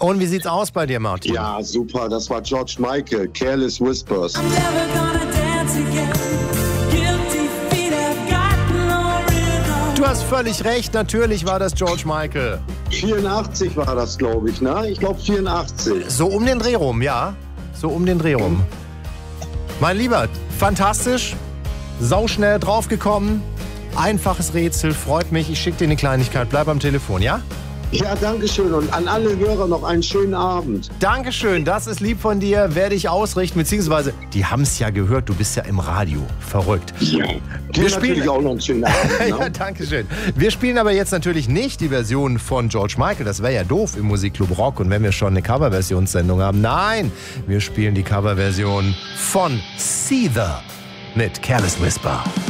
Und wie sieht's aus bei dir, Martin? Ja, super. Das war George Michael, Careless Whispers. Du hast völlig recht, natürlich war das George Michael. 84 war das, glaube ich, ne? Ich glaube 84. So um den Dreh rum, ja. So um den Dreh rum. Mein Lieber, fantastisch. Sauschnell draufgekommen. Einfaches Rätsel, freut mich. Ich schicke dir eine Kleinigkeit. Bleib am Telefon, ja? Ja, danke schön. Und an alle Hörer noch einen schönen Abend. Dankeschön, das ist lieb von dir. Werde ich ausrichten, beziehungsweise, die haben es ja gehört, du bist ja im Radio. Verrückt. Ja, wir spielen natürlich auch noch einen schönen Abend. Ne? Ja, dankeschön. Wir spielen aber jetzt natürlich nicht die Version von George Michael. Das wäre ja doof im Musikclub Rock. Und wenn wir schon eine Coverversionssendung haben. Nein, wir spielen die Coverversion von Seether mit Careless Whisper.